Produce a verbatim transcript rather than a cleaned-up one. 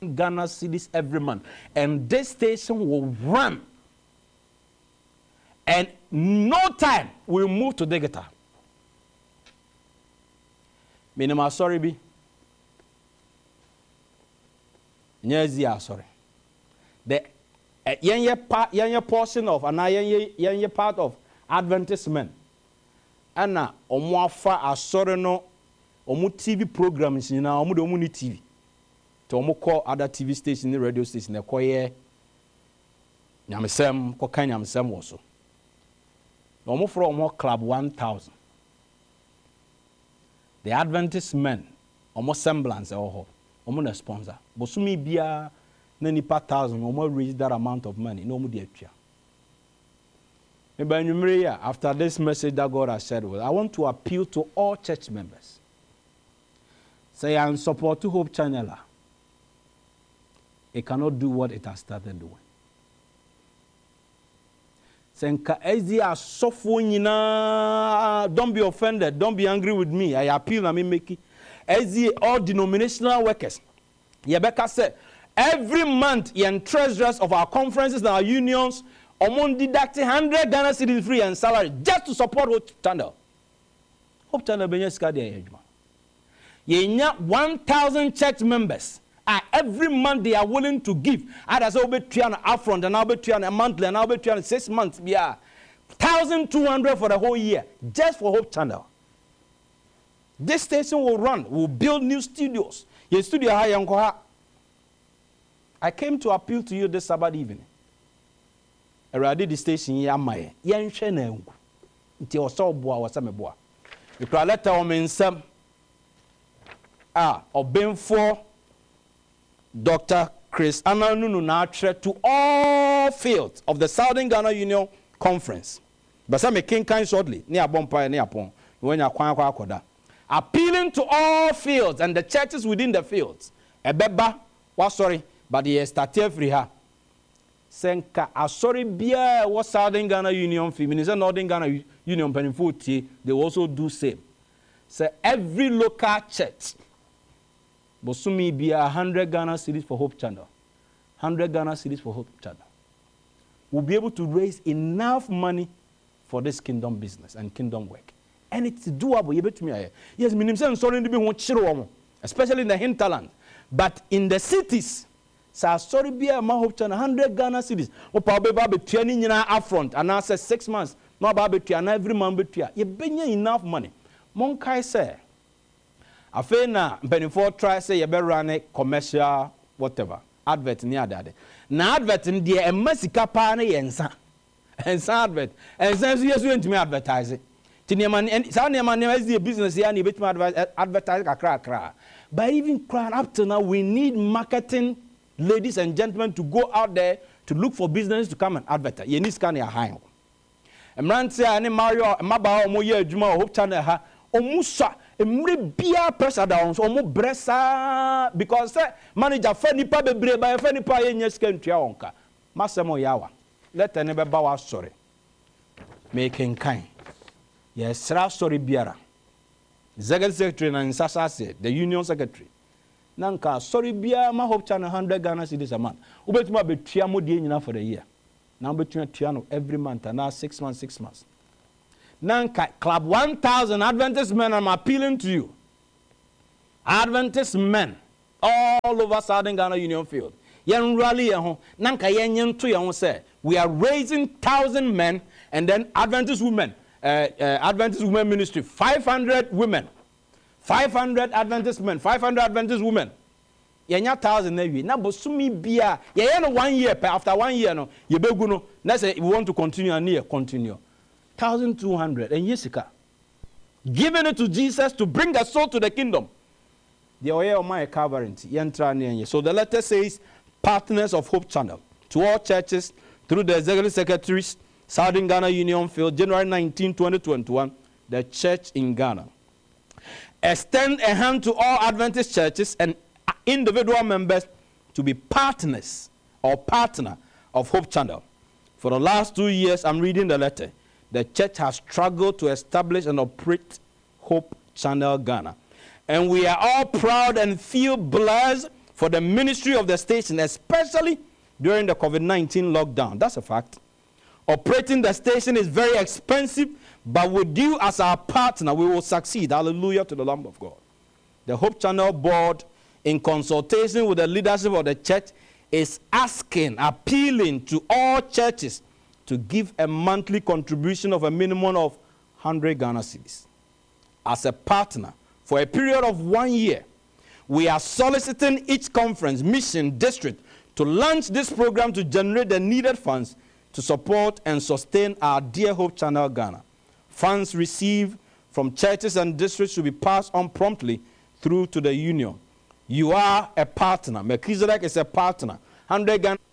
Ghana cedis every month. And this station will run. And no time we'll move to digital. Minimum sorry be. Nyezi sorry. The uh, yenye part yenye portion of and yenye yenye part of advertisement. Ana omo afa asore no omo T V programs ni na omo de omo ni T V. To omo call other T V station, radio station, e koye nyamsem ko kan nyamsem wo so. No omo for omo club one thousand. The Adventist men omo semblance e ho. Omo na sponsor. Bosumi bia na nipa thousand omo raise that amount of money. No omo de atua. After this message that God has said, I want to appeal to all church members. Say, I support to Hope Channel. It cannot do what it has started doing. Say, don't be offended. Don't be angry with me. I appeal. I mean, make it. As all denominational workers, Yebeka said, every month, the treasurers of our conferences and our unions, Omon deducting one hundred Ghana cedis free and salary just to support Hope Channel. Hope Channel Benyesika de Yenya one thousand church members. Uh, every month they are willing to give. I say be three and upfront and I'll be three and a monthly and I'll be three and six months. Yeah, thousand two hundred for the whole year just for Hope Channel. This station will run. We'll build new studios. Your studio high. I came to appeal to you this Sabbath evening. I ready the station here, my young channel. Until so boa was some boa. You can let our men some ah or been for Doctor Chris Ananunu now to all fields of the Southern Ghana Union Conference. But some king kind shortly near Bompire near Pong when you are appealing to all fields and the churches within the fields. A beba was sorry, but he started free her. Senka asori bia was Southern Ghana Union Feminist Northern Ghana Union Penifoti, they also do same. So every local church Bosumi bia one hundred Ghana cedis for Hope Channel. one hundred Ghana cedis for Hope Channel. We'll be able to raise enough money for this kingdom business and kingdom work. And it's doable. You bet me. Yes, minimum sorry to be especially in the hinterland. But in the cities, so sorry be a Hope Channel one hundred Ghana cedis. O pa be ba be tuani nyina upfront and I say six months. No ba be tuana every month be tua. You benya enough money. Mon kai say afa na mpanifo try say you be run commercial whatever advert near that. Na advert in the emasika pa na yensa. Ensa advert. Ensa so yesu ntimi advertise. Ti neman sa neman neman is the business here ni betimi advertise kakra kakra. But even crying up to now we need marketing ladies and gentlemen to go out there to look for business to come and advertise. You need scan your high. Emrantia ani Mario maba omo ye adwuma Hope Channel ha omusa emre bia pressure down so omo bressa because say manager fa nipa bebre ba fa nipa ye nya scan tua wonka masemo yawa let ene be ba wa sorry making kind yes ra sorry biara Executive Secretary na Nsasa said the Union Secretary Nanka, sorry, Bia, my Hope Channel one hundred Ghana cedis a month. Ubetuma be triamo di nyina for the year. Now between triano every month and now six months, six months. Nanka, club one thousand Adventist men, I'm appealing to you. Adventist men all over Southern Ghana Union Field. Yen rally ho. Nanka yen yen to yon say we are raising thousand men and then Adventist women, uh, uh, Adventist women ministry, five hundred women. five hundred Adventist men, five hundred Adventist women. Yenya one thousand na wi. Na bosumi bia. Ye no one year after one year no. Ye begu no. Na say we want to continue and year continue. one thousand two hundred and yesika. Giving it to Jesus to bring a soul to the kingdom. The oye o my coverant. Yentra ne. So the letter says partners of Hope Channel to all churches through the executive secretaries Southern Ghana Union Field January nineteenth twenty twenty-one the church in Ghana. Extend a hand to all Adventist churches and individual members to be partners or partner of Hope Channel. For the last two years, I'm reading the letter. The church has struggled to establish and operate Hope Channel Ghana. And we are all proud and feel blessed for the ministry of the station, especially during the COVID nineteen lockdown. That's a fact. Operating the station is very expensive, but with you as our partner, we will succeed. Hallelujah to the Lamb of God. The Hope Channel board, in consultation with the leadership of the church, is asking, appealing to all churches to give a monthly contribution of a minimum of one hundred Ghana cedis. As a partner, for a period of one year, we are soliciting each conference, mission, district to launch this program to generate the needed funds to support and sustain our dear Hope Channel Ghana. Funds received from churches and districts should be passed on promptly through to the union. You are a partner. Melchizedek is a partner. one hundred Ghana